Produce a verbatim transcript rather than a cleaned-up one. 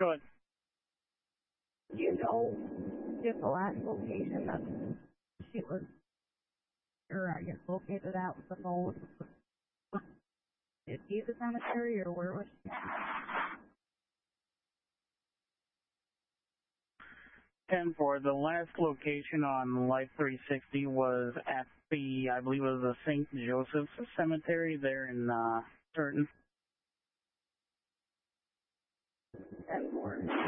Go ahead. Do you know if the last location that she was, or I guess located at with the phone, did he the cemetery, or where was she? ten four, the last location on Life three sixty was at the, I believe it was the Saint Joseph's Cemetery there in uh, Turton. ten four.